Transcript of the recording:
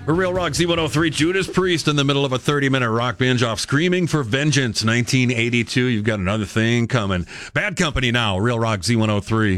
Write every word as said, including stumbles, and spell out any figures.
Real Rock Z one oh three, Judas Priest in the middle of a thirty-minute rock binge off Screaming for Vengeance, nineteen eighty-two. You've got another thing coming. Bad Company now, Real Rock Z one oh three.